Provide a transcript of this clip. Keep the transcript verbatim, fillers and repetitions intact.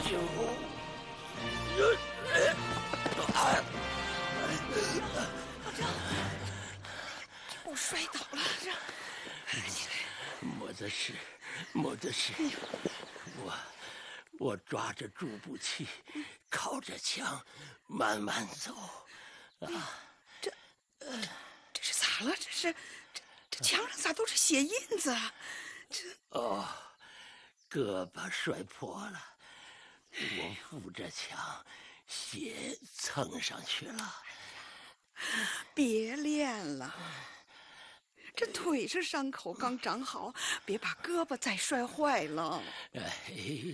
九， 我摔倒了，这没得事，没得事。我我抓着助步器，靠着墙，慢慢走。啊， 这这是咋了？这是这这墙上咋都是血印子啊？这哦，胳膊摔破了，我扶着墙，血蹭上去了。 别练了，这腿上伤口刚长好，别把胳膊再摔坏了。 哎。